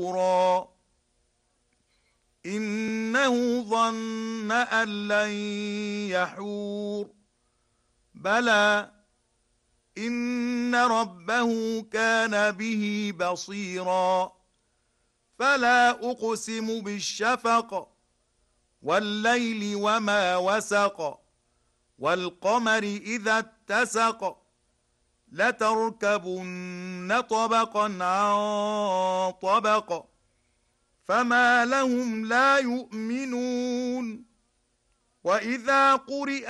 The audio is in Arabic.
إنه ظن أن لن يحور بلى إن ربه كان به بصيرا فلا أقسم بالشفق والليل وما وسق والقمر إذا اتسق لتركبن طبقا عن طبق فما لهم لا يؤمنون وإذا قرئ